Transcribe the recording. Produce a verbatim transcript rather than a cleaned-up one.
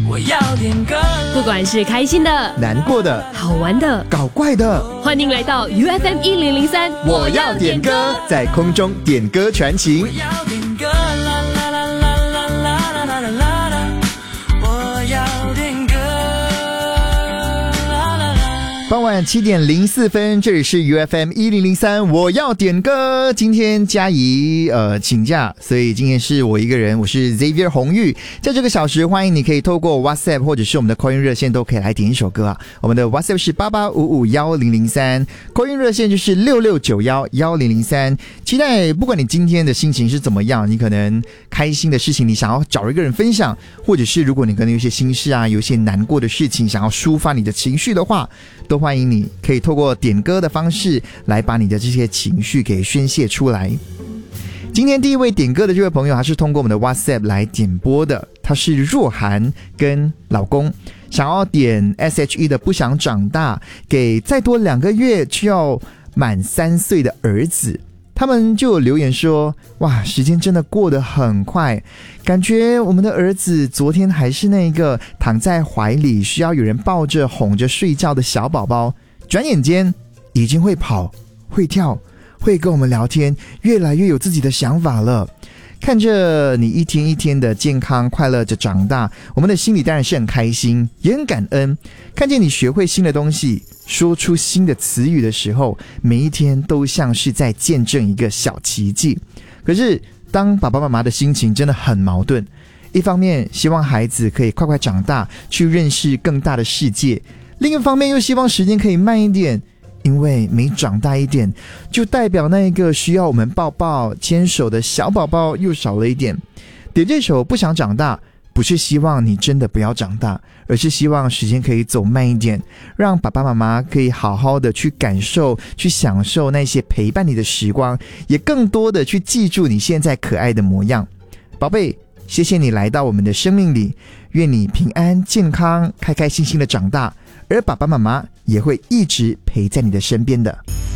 我要点歌。 不管是开心的、 难过的、 好玩的、 搞怪的， 欢迎来到 U F M 一零零三， 我要点歌，在空中点歌传情。 我要点歌，啦啦啦啦啦啦啦啦啦啦，我要点歌，啦啦啦。 傍晚七点零四分，这里是 U F M 一零零三，我要点歌。今天嘉怡呃请假，所以今天是我一个人，我是 Xavier 红玉。在这个小时，欢迎你可以透过 WhatsApp 或者是我们的 call in 热线都可以来点一首歌啊。我们的 WhatsApp 是八八五五一零零三， call in 热线就是六六九一一零零三。期待不管你今天的心情是怎么样，你可能开心的事情你想要找一个人分享，或者是如果你可能有一些心事啊，有一些难过的事情想要抒发你的情绪的话，都欢迎你可以透过点歌的方式来把你的这些情绪给宣泄出来。今天第一位点歌的这位朋友，他是通过我们的 WhatsApp 来点播的，他是若涵跟老公想要点 S H E 的不想长大，给再多两个月就要满三岁的儿子。他们就有留言说，哇，时间真的过得很快，感觉我们的儿子昨天还是那个躺在怀里需要有人抱着哄着睡觉的小宝宝，转眼间已经会跑会跳会跟我们聊天，越来越有自己的想法了。看着你一天一天的健康快乐着长大，我们的心里当然是很开心也很感恩。看见你学会新的东西，说出新的词语的时候，每一天都像是在见证一个小奇迹。可是当爸爸妈妈的心情真的很矛盾，一方面希望孩子可以快快长大去认识更大的世界，另一方面又希望时间可以慢一点，因为每长大一点，就代表那一个需要我们抱抱牵手的小宝宝又少了一点。点这首不想长大，不是希望你真的不要长大，而是希望时间可以走慢一点，让爸爸妈妈可以好好的去感受去享受那些陪伴你的时光，也更多的去记住你现在可爱的模样。宝贝，谢谢你来到我们的生命里，愿你平安健康开开心心的长大，而爸爸妈妈也会一直陪在你的身边的。